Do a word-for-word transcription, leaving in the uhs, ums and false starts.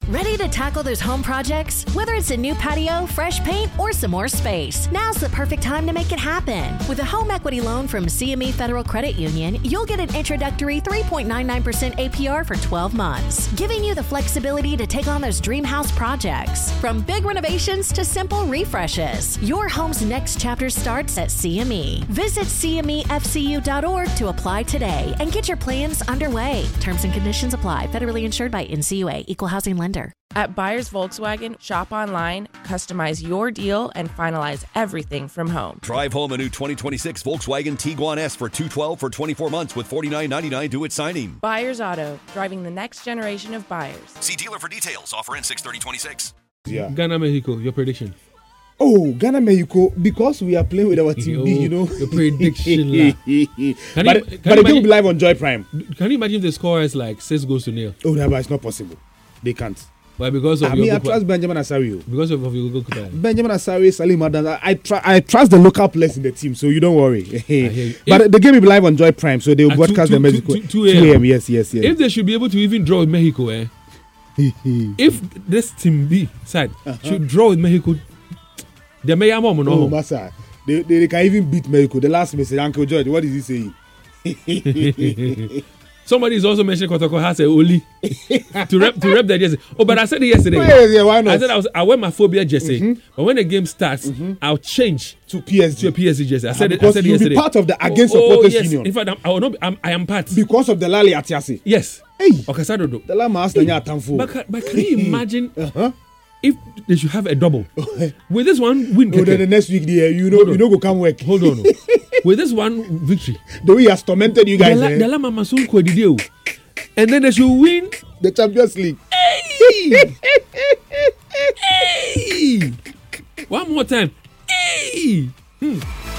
Ready to tackle those home projects? Whether it's a new patio, fresh paint, or some more space, now's the perfect time to make it happen. With a home equity loan from C M E Federal Credit Union, you'll get an introductory three point nine nine percent A P R for twelve months, giving you the flexibility to take on those dream house projects. From big renovations to simple refreshes, your home's next chapter starts at C M E. Visit C M E F C U dot org to apply today and get your plans underway. Terms and conditions apply. Federally insured by N C U A, Equal Housing Lender. At Buyers Volkswagen, shop online, customize your deal, and finalize everything from home. Drive home a new twenty twenty-six Volkswagen Tiguan S for two hundred twelve dollars for twenty-four months with forty-nine ninety-nine due at signing. Buyers Auto, driving the next generation of buyers. See dealer for details. Offer in six thirty twenty-six. Yeah. Ghana, Mexico, your prediction. Oh, Ghana, Mexico, because we are playing with our team B, you know. Your prediction. La. but you, but it will be live on Joy Prime. Can you imagine the score is like six goals to nil? Oh, no, but it's not possible. They can't. But because of I your mean, I trust Benjamin Asari. Because of, of your goalkeeper. Benjamin Asari, Salim Adams. I, I, try, I trust the local players in the team, so you don't worry. But if, the game will be live on Joy Prime, so they will broadcast the Mexico. two a.m. Yes, yes, yes. If they should be able to even draw with Mexico, eh? If this team B side uh-huh. should draw with Mexico, they may have more. Oh, Massa. They, they, they can even beat Mexico. The last message, Uncle George, what is he saying? Somebody is also mentioning Kotoko has a Oli to rep to rep the jersey. Oh, but I said it yesterday. Oh, yeah, yeah, why not? I said I was I wear my phobia jersey, mm-hmm. but when the game starts, mm-hmm. I'll change to P S G to a P S G jersey. I said uh, it. I said it yesterday. You'll be part of the against oh, supporters oh, yes. union. In fact, I'm, I will not. Be, I'm, I am part because of the Lali Atiasi. Yes. Hey. Okay, so do. The Lama has hey. But, but can you imagine? uh-huh. If they should have a double, with this one win, oh, then the next week, there you know, you know, go come work. Hold on, with this one victory, the way he has tormented you guys, the La Mama soon could and then they should win the Champions League. Hey! Hey! One more time. Hey! Hmm.